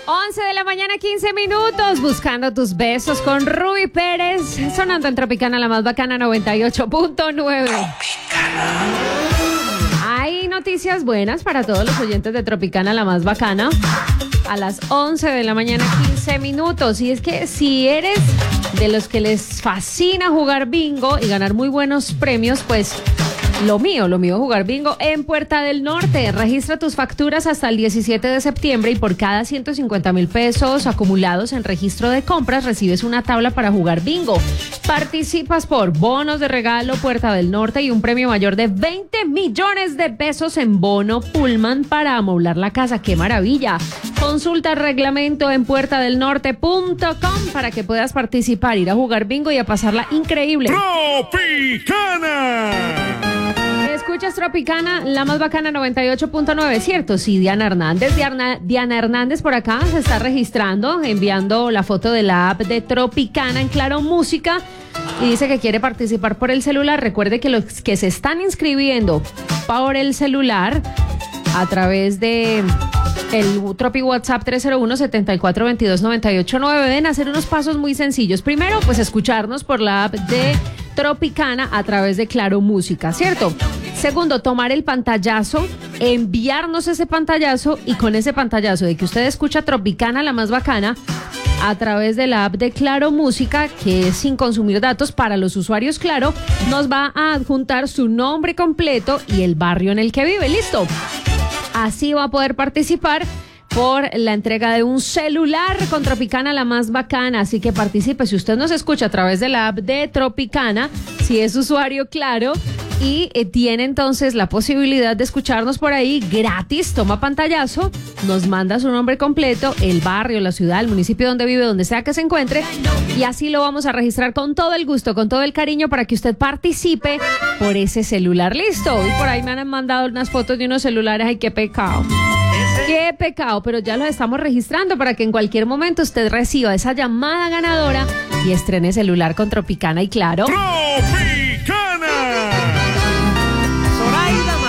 11 de la mañana, 15 minutos, buscando tus besos con Ruby Pérez, sonando en Tropicana, la más bacana, 98.9. Hay noticias buenas para todos los oyentes de Tropicana, la más bacana, a las 11 de la mañana, 15 minutos. Y es que si eres de los que les fascina jugar bingo y ganar muy buenos premios, pues lo mío es jugar bingo en Puerta del Norte. Registra tus facturas hasta el 17 de septiembre y por cada 150,000 pesos acumulados en registro de compras recibes una tabla para jugar bingo. Participas por bonos de regalo Puerta del Norte y un premio mayor de 20 millones de pesos en bono Pullman para amoblar la casa. ¡Qué maravilla! Consulta el reglamento en puertadelnorte.com para que puedas participar, ir a jugar bingo y a pasarla increíble. ¡Tropicana! Escuchas Tropicana, la más bacana, 98.9, ¿cierto? Sí, Diana Hernández. Diana Hernández por acá se está registrando, enviando la foto de la app de Tropicana en Claro Música y dice que quiere participar por el celular. Recuerde que los que se están inscribiendo por el celular a través de el Tropi WhatsApp 301-7422-989 deben hacer unos pasos muy sencillos. Primero, pues escucharnos por la app de Tropicana a través de Claro Música, ¿cierto? Segundo, tomar el pantallazo, enviarnos ese pantallazo y con ese pantallazo de que usted escucha Tropicana, la más bacana, a través de la app de Claro Música, que es sin consumir datos para los usuarios Claro, nos va a adjuntar su nombre completo y el barrio en el que vive. ¿Listo? Así va a poder participar por la entrega de un celular con Tropicana, la más bacana. Así que participe. Si usted nos escucha a través de la app de Tropicana, si es usuario Claro y tiene entonces la posibilidad de escucharnos por ahí gratis, toma pantallazo, nos manda su nombre completo, el barrio, la ciudad, el municipio donde vive, donde sea que se encuentre, y así lo vamos a registrar con todo el gusto, con todo el cariño para que usted participe por ese celular. Listo. Y por ahí me han mandado unas fotos de unos celulares. Ay, qué pecado. Qué pecado, pero ya los estamos registrando para que en cualquier momento usted reciba esa llamada ganadora y estrene celular con Tropicana y Claro.